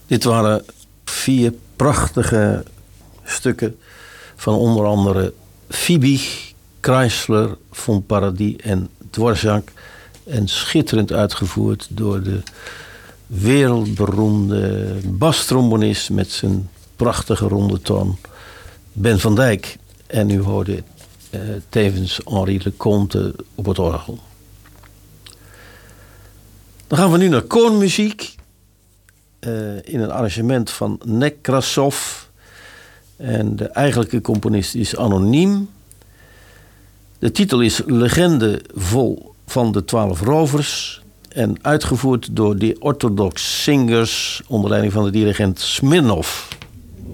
Dit waren 4 prachtige stukken van onder andere Fiebig, Kreisler, von Paradis en Dvorak. En schitterend uitgevoerd door de wereldberoemde bastrombonist met zijn prachtige ronde toon, Ben van Dijk. En u hoorde tevens Henri Leconte op het orgel. Dan gaan we nu naar koormuziek. In een arrangement van Nekrasov. En de eigenlijke componist is anoniem. De titel is Legende vol van de 12 rovers. En uitgevoerd door de Orthodox Singers onder leiding van de dirigent Smirnov.